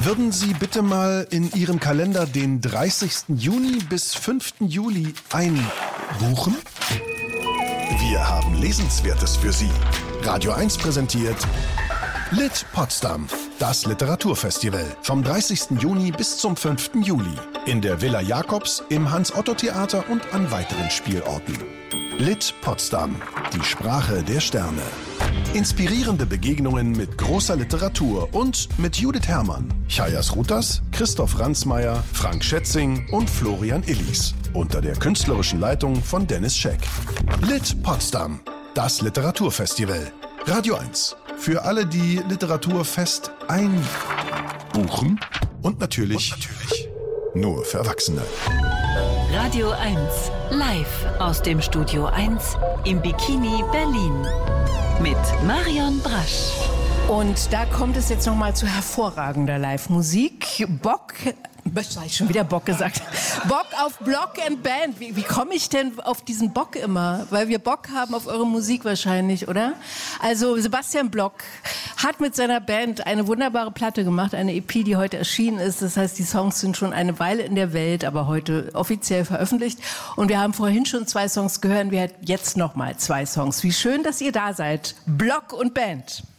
Würden Sie bitte mal in Ihrem Kalender den 30. Juni bis 5. Juli einbuchen? Wir haben Lesenswertes für Sie. Radio 1 präsentiert Lit Potsdam, das Literaturfestival. Vom 30. Juni bis zum 5. Juli. In der Villa Jakobs, im Hans-Otto-Theater und an weiteren Spielorten. Lit Potsdam, die Sprache der Sterne. Inspirierende Begegnungen mit großer Literatur und mit Judith Herrmann, Chayas Rutas, Christoph Ransmayr, Frank Schätzing und Florian Illies. Unter der künstlerischen Leitung von Dennis Scheck. Lit Potsdam, das Literaturfestival. Radio 1. Für alle, die Literaturfest einbuchen. Und natürlich nur für Erwachsene. Radio 1, live aus dem Studio 1 im Bikini Berlin. Mit Marion Brasch. Und da kommt es jetzt nochmal zu hervorragender Live-Musik. Bock gesagt. Bock auf Block and Band. Wie komme ich denn auf diesen Bock immer? Weil wir Bock haben auf eure Musik wahrscheinlich, oder? Also Sebastian Block hat mit seiner Band eine wunderbare Platte gemacht, eine EP, die heute erschienen ist. Das heißt, die Songs sind schon eine Weile in der Welt, aber heute offiziell veröffentlicht. Und wir haben vorhin schon 2 Songs gehört, wir haben jetzt nochmal 2 Songs. Wie schön, dass ihr da seid. Block und Band.